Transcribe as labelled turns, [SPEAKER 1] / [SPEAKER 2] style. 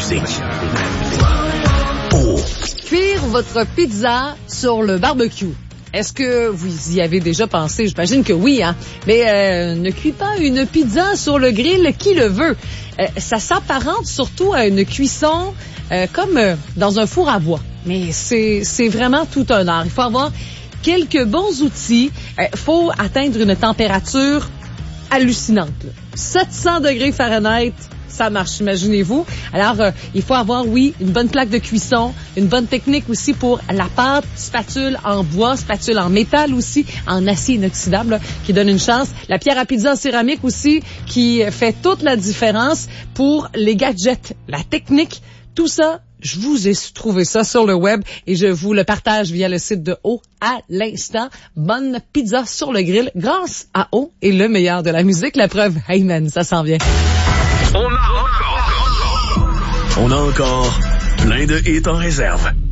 [SPEAKER 1] musique. Oh!
[SPEAKER 2] Cuire votre pizza sur le barbecue. Est-ce que vous y avez déjà pensé? J'imagine que oui, hein. Mais ne cuis pas une pizza sur le grill, qui le veut? Ça s'apparente surtout à une cuisson comme dans un four à bois. Mais c'est vraiment tout un art. Il faut avoir quelques bons outils. Faut atteindre une température hallucinante. 700 degrés Fahrenheit. Ça marche, imaginez-vous. Alors, il faut avoir, oui, une bonne plaque de cuisson, une bonne technique aussi pour la pâte, spatule en bois, spatule en métal aussi, en acier inoxydable, là, qui donne une chance. La pierre à pizza en céramique aussi, qui fait toute la différence pour les gadgets, la technique, tout ça. Je vous ai trouvé ça sur le web et je vous le partage via le site de O à l'instant. Bonne pizza sur le grill grâce à O et le meilleur de la musique. La preuve, hey man, ça s'en vient.
[SPEAKER 1] On a encore plein de hits en réserve.